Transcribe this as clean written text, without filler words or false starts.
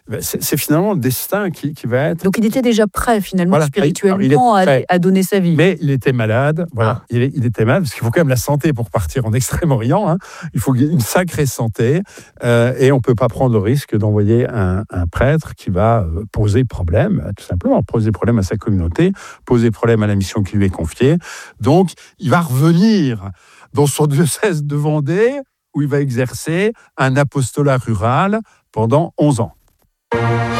c'est finalement le destin qui va être... Donc il était déjà prêt finalement, Voilà, spirituellement, à donner sa vie. Mais il était malade, voilà. Il était malade, parce qu'il faut quand même la santé pour partir en Extrême-Orient. Hein. Il faut une sacrée santé, et on ne peut pas prendre le risque d'envoyer un prêtre qui va poser problème, tout simplement, poser problème à sa communauté, poser problème à la mission qui lui est confiée. Donc, il va revenir dans son diocèse de Vendée, où il va exercer un apostolat rural pendant 11 ans.